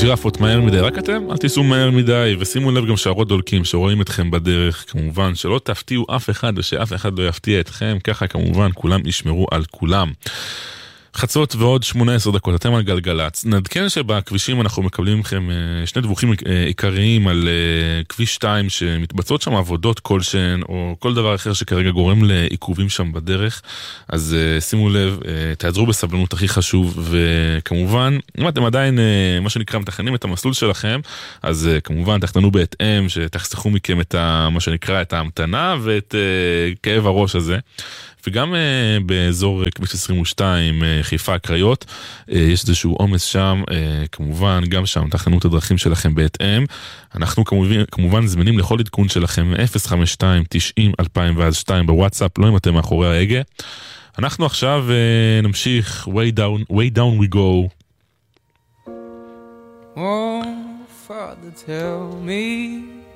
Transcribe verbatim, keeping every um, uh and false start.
ג'ירפות מהר מדי, רק אתם אל תיסעו מהר מדי, ושימו לב גם שהרות דולקים שרואים אתכם בדרך, כמובן שלא תפתיעו אף אחד ושאף אחד לא יפתיע אתכם, ככה כמובן כולם ישמרו על כולם. חצות ועוד שמונה עשרה דקות, אתם על גלגלץ. נדכן שבכבישים אנחנו מקבלים מכם שני דיווחים עיקריים על כביש שתיים שמתבצעות שם עבודות כלשהן או כל דבר אחר שכרגע גורם לעיכובים שם בדרך. אז שימו לב, תעזרו בסבלנות, הכי חשוב, וכמובן אם אתם עדיין מה שנקרא מתכננים את המסלול שלכם, אז כמובן תכננו בהתאם שתחסכו מכם את ה, מה שנקרא את ההמתנה ואת כאב הראש הזה. וגם uh, באזור uh, כביש עשרים ושתיים, uh, חיפה קריות, uh, יש איזשהו עומס שם, uh, כמובן גם שם תכננו את הדרכים שלכם בהתאם. אנחנו כמובן, כמובן זמינים לכל עדכון שלכם אפס חמש שתיים תשעים אלפיים ואז שתיים בוואטסאפ, לא אם אתם מאחורי ההגה. אנחנו עכשיו uh, נמשיך, way down, way down we go. Oh, Father, tell me